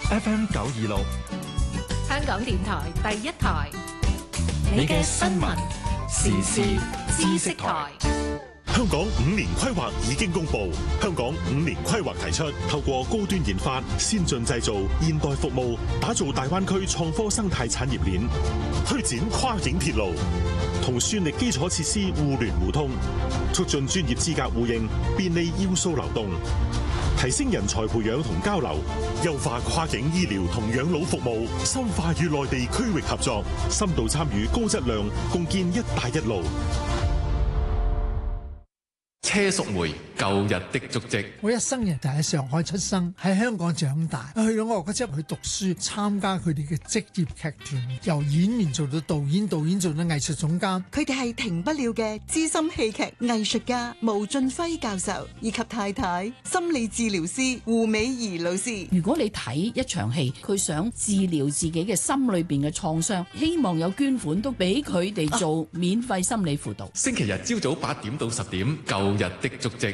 FM 926， 香港電台第一台， 你嘅新聞時事知識台。 香港5年規劃已經公布，香港5年規劃提出，透過高端研發、先進製造、現代服務，打造大灣區創科生態產業鏈，推展跨境鐵路，同算力基礎設施互聯互通，促進專業資格互認，便利要素流動，提升人才培養同交流，優化跨境醫療同養老服務，深化與內地區域合作，深度參與高質量，共建一帶一路。 車淑梅舊日的足跡。 我一生人就喺上海出生，喺香港長大，去咗外國之後去讀書，參加佢哋嘅職業劇團，由演員做到導演，導演做到藝術總監。 佢哋係停不了嘅資深戲劇藝術家毛俊輝教授，以及太太心理治療師胡美儀老師。 如果你睇一場戲，佢想治療自己嘅心裏邊嘅創傷，希望有捐款都俾佢哋做免費心理輔導。 星期日朝早8點到10點，舊日的足跡。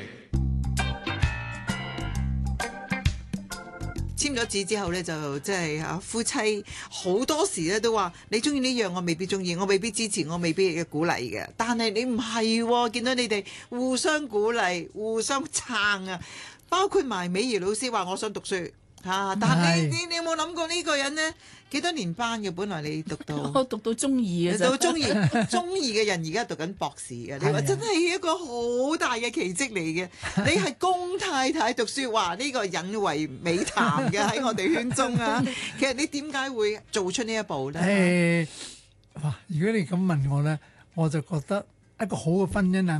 簽咗字之後呢，就即係夫妻好多時咧都話你中意呢樣，我未必中意，我未必支持，我未必嘅鼓勵嘅。但係你唔係喎，見到你哋互相鼓勵、互相撐啊！包括埋美儀老師話我想讀書嚇，但係你有冇諗過呢個人呢？幾多年班嘅？本來你讀到我讀到中二嘅啫， 到中二嘅人而家讀緊博士嘅，你話真係一個好大嘅奇蹟嚟嘅。你係公太太讀書，話呢個引為美談嘅喺我哋圈中啊。其實你點解會做出呢一步呢？ 哇！如果你咁問我呢，我就覺得一個好嘅婚姻啊。